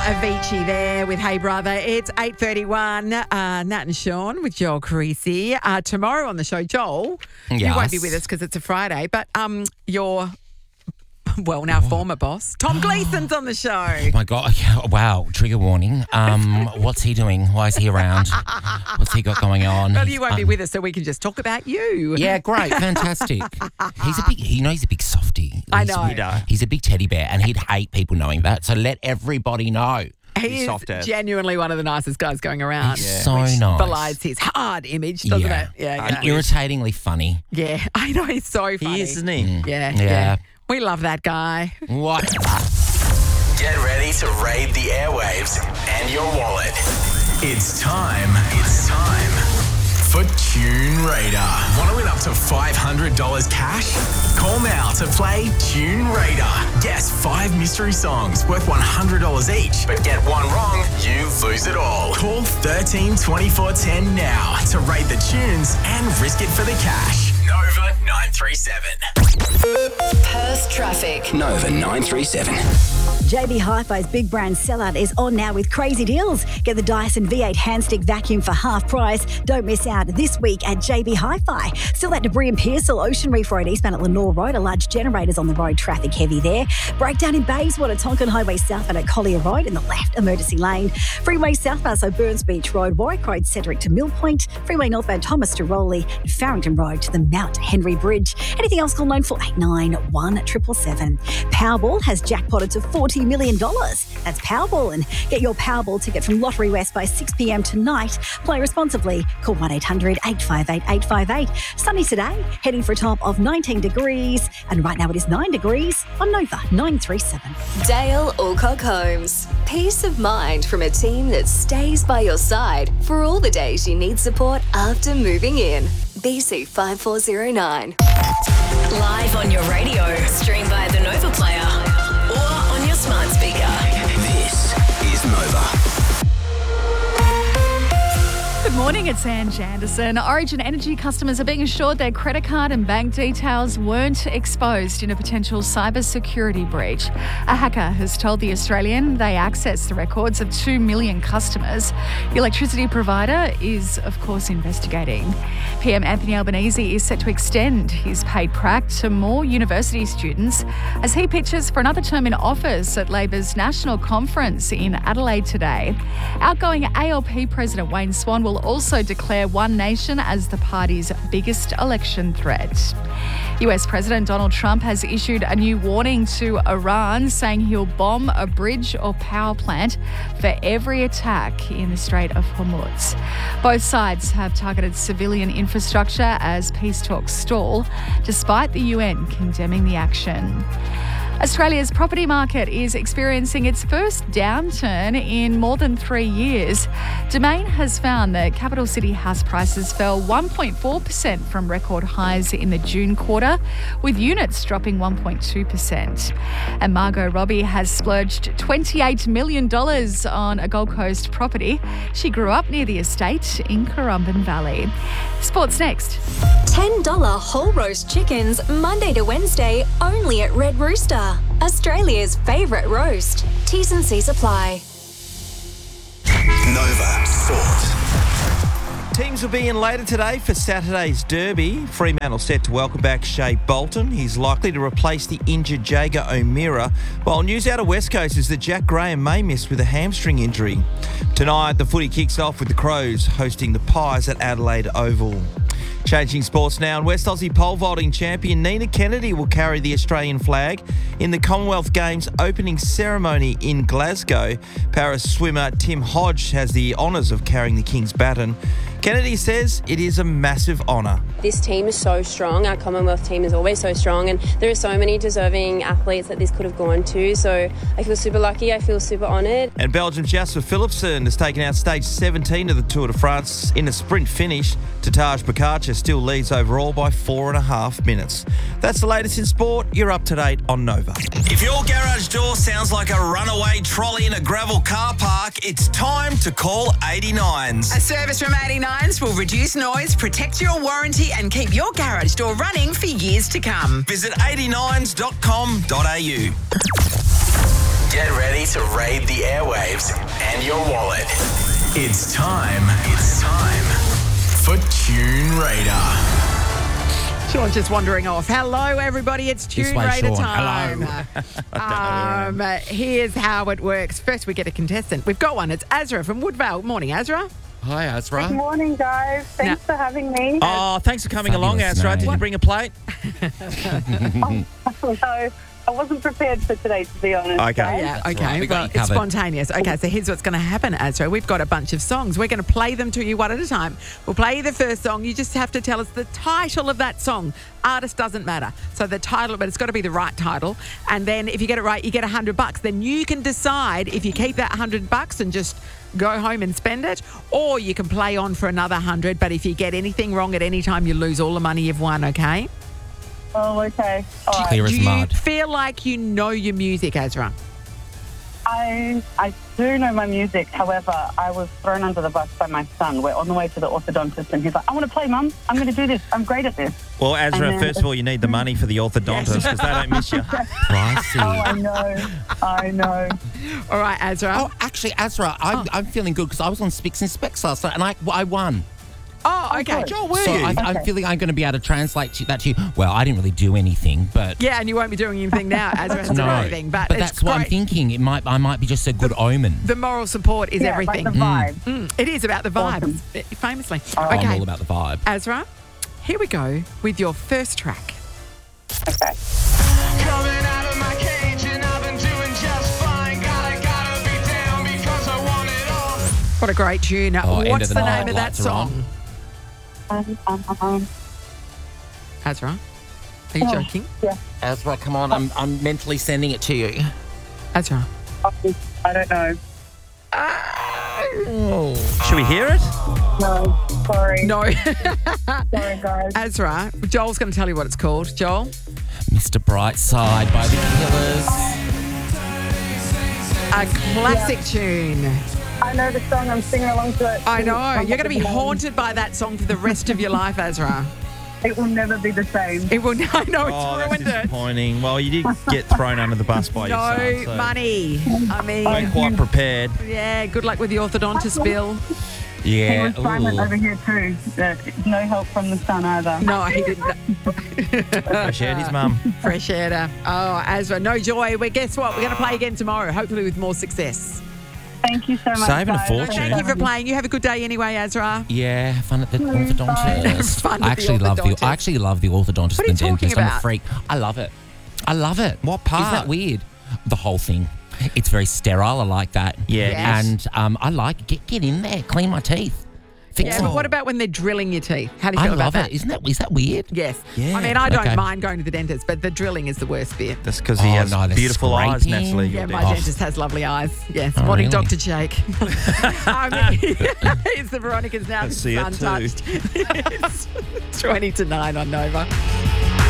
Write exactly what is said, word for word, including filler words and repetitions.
Avicii there with Hey Brother. It's eight thirty-one. Uh, Nat and Sean with Joel Carisi. Uh, tomorrow on the show, Joel, yes. you won't be with us because it's a Friday, but um, your, well, now former boss, Tom Gleeson's on the show. Oh my God. Wow. Trigger warning. Um, what's he doing? Why is he around? What's he got going on? Well, you won't um, be with us, so we can just talk about you. Yeah, great. Fantastic. He's a big, you know, he's a big softie. I He's- know. He's, he's a big teddy bear, and he'd hate people knowing that. So let everybody know. He is soft ass. genuinely one of the nicest guys going around. He's so nice. Belies his hard image, doesn't yeah. it? Yeah, And yeah. irritatingly funny. Yeah, I know. He's so funny. He is, isn't he? Yeah, Yeah. yeah. We love that guy. What? Get ready to raid the airwaves and your wallet. It's time. It's time for Tune Raider. Want to win up to five hundred dollars cash? Call now to play Tune Raider. Guess five mystery songs worth one hundred dollars each, but get one wrong, you lose it all. Call thirteen twenty-four ten now to raid the tunes and risk it for the cash. Nova nine three seven. Perth traffic. Nova nine three seven. J B Hi-Fi's big brand sellout is on now with crazy deals. Get the Dyson V eight handstick vacuum for half price. Don't miss out this week at J B Hi-Fi. Still at Debris and Pearsall, Ocean Reef Road, eastbound at Lenore Road. A large generators on the road, traffic heavy there. Breakdown in Bayswater, Tonkin Highway southbound at Collier Road in the left emergency lane. Freeway southbound, so Burns Beach Road, Warwick Road, Cedric to Mill Point. Freeway northbound, Thomas to Rowley. And Farrington Road to the Mount Henry Bridge. Anything else, call nine four eight nine, one seven seven seven. Powerball has jackpotted to forty million dollars. That's Powerball, and get your Powerball ticket from Lottery West by six p.m. tonight. Play responsibly. Call one eight hundred eight five eight eight five eight. Sunny today, heading for a top of nineteen degrees, and right now it is nine degrees on Nova nine three seven. Dale Alcock Homes. Peace of mind from a team that stays by your side for all the days you need support after moving in. B C five four zero nine. Live on your radio, stream via the Nova Player, or on your smart speaker. This is Nova. Good morning, it's Ange Anderson. Origin Energy customers are being assured their credit card and bank details weren't exposed in a potential cybersecurity breach. A hacker has told The Australian they accessed the records of two million customers. The electricity provider is, of course, investigating. P M Anthony Albanese is set to extend his paid prac to more university students as he pitches for another term in office at Labor's National Conference in Adelaide today. Outgoing A L P President Wayne Swan will also declare One Nation as the party's biggest election threat. U S President Donald Trump has issued a new warning to Iran, saying he'll bomb a bridge or power plant for every attack in the Strait of Hormuz. Both sides have targeted civilian infrastructure as peace talks stall, despite the U N condemning the action. Australia's property market is experiencing its first downturn in more than three years. Domain has found that capital city house prices fell one point four percent from record highs in the June quarter, with units dropping one point two percent. And Margot Robbie has splurged twenty-eight million dollars on a Gold Coast property. She grew up near the estate in Currumbin Valley. Sports next. ten dollars whole roast chickens Monday to Wednesday only at Red Rooster. Australia's favourite roast. T's and C's apply. Nova Sport. Teams will be in later today for Saturday's Derby. Fremantle set to welcome back Shea Bolton. He's likely to replace the injured Jager O'Meara, while news out of West Coast is that Jack Graham may miss with a hamstring injury. Tonight, the footy kicks off with the Crows hosting the Pies at Adelaide Oval. Changing sports now, and West Aussie pole vaulting champion Nina Kennedy will carry the Australian flag in the Commonwealth Games opening ceremony in Glasgow. Paris swimmer Tim Hodge has the honours of carrying the King's baton. Kennedy says it is a massive honour. This team is so strong. Our Commonwealth team is always so strong, and there are so many deserving athletes that this could have gone to. So I feel super lucky. I feel super honoured. And Belgium's Jasper Philipsen has taken out stage seventeen of the Tour de France in a sprint finish. Tataj Pogacar still leads overall by four and a half minutes. That's the latest in sport. You're up to date on Nova. If your garage door sounds like a runaway trolley in a gravel car park, it's time to call eighty-nines. A service from eighty-nines will reduce noise, protect your warranty and keep your garage door running for years to come. Visit eighty-nines dot com dot a u. Get ready ready to raid the airwaves and your wallet. It's time. It's time for Tune Radar. Sean just wandering off. Hello, everybody. It's This Tune way, Radar Sean. time. Hello. um, uh, here's how it works. First, we get a contestant. We've got one. It's Azra from Woodvale. Morning, Azra. Hi, Azra. Good morning, guys. Thanks for having me. Oh, thanks for coming along, Fabulous Azra. Did name. you bring a plate? No, I wasn't prepared for today, to be honest. Okay. guys. Yeah, That's okay. right. We got Well, you it's covered. spontaneous. Okay, so here's what's going to happen, Azra. We've got a bunch of songs. We're going to play them to you one at a time. We'll play you the first song. You just have to tell us the title of that song. Artist doesn't matter. So the title, but it's got to be the right title. And then if you get it right, you get a hundred bucks. Then you can decide if you keep that hundred bucks and just go home and spend it, or you can play on for another hundred. But if you get anything wrong at any time, you lose all the money you've won. Okay. Oh, okay. All right. Clear Do as you mud. feel like you know your music, Azra? I I do know my music. However, I was thrown under the bus by my son. We're on the way to the orthodontist, and he's like, "I want to play, Mum. I'm going to do this. I'm great at this." Well, Azra, And then- first of all, you need the money for the orthodontist because they don't miss you. Pricey. Oh, I know. I know. All right, Azra. Oh, actually, Azra, I'm, I'm feeling good because I was on Spicks and Specs last night and I, I won. Oh, okay. good. Joel, were So you? I, I'm Okay. feeling I'm going to be able to translate to, that to you. Well, I didn't really do anything, but Yeah, and you won't be doing anything now, Azra hasn't no. done anything. But, but it's that's what I'm great. thinking. It might I might be just a good omen. The moral support is Yeah, everything. like the vibe. Mm, it is about the vibes, Awesome. eh, famously. Oh, I'm okay, all about the vibe. Azra, here we go with your first track. Okay. Coming out of my cage and I've been doing just fine. Gotta, gotta be down because I want it all. What a great tune. Oh, End What's of the the Night, name of that Lights Are On. song? Um, um, um, Azra, are you Oh. joking? yeah. Azra, come on. I'm, I'm mentally sending it to you. Azra. I don't know. Should we hear it? No. Sorry. No. Sorry, guys. Azra, Joel's going to tell you what it's called. Joel? Mister Brightside by the Killers. A classic tune. I know the song. I'm singing along to it. I know. You're going to be haunted by that song for the rest of your life, Azra. It will never be the same. It will. I know it's Oh, that's ruined it. disappointing. Well, you did get thrown under the bus by No your son. So money. I mean, we're quite prepared. yeah, good luck with the orthodontist bill. He Yeah. was silent ooh. over here too. Uh, no help from the sun either. No, he didn't. I shared his mum. Fresh air. to- Oh, Azra, no joy. Well, guess what? We're going to play again tomorrow, hopefully with more success. Thank you so much. Saving a guys. fortune. Thank you for playing. You have a good day anyway, Azra. Yeah, have fun at the orthodontist. Fun at I the actually love the orthodontist. I actually love the orthodontist What are you and talking dentist. I'm a about? freak. I love it. I love it. What part? Isn't that weird? The whole thing. It's very sterile. I like that. Yeah, it Yes. is. And um, I like get get in there, clean my teeth, fix Yeah, them. but what about when they're drilling your teeth? How do you I feel love about it. that? Isn't that is that weird? Yes. Yeah. I mean, I don't Okay. mind going to the dentist, but the drilling is the worst bit. That's because he Oh, has no, the beautiful eyes, scraping. Natalie. Yeah, your my dentist. dentist has lovely eyes. Yes. Oh, Morning, really? Doctor Jake. I mean, it's the Veronica's now. I see it too. untouched. It's twenty to nine on Nova.